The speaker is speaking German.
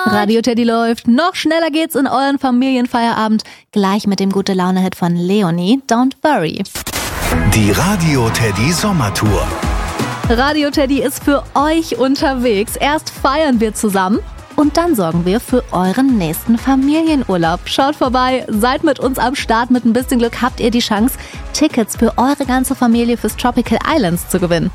Radio Teddy läuft. Noch schneller geht's in euren Familienfeierabend. Gleich mit dem Gute-Laune-Hit von Leonie, Don't Worry. Die Radio Teddy Sommertour. Radio Teddy ist für euch unterwegs. Erst feiern wir zusammen und dann sorgen wir für euren nächsten Familienurlaub. Schaut vorbei, seid mit uns am Start. Mit ein bisschen Glück habt ihr die Chance, Tickets für eure ganze Familie fürs Tropical Islands zu gewinnen.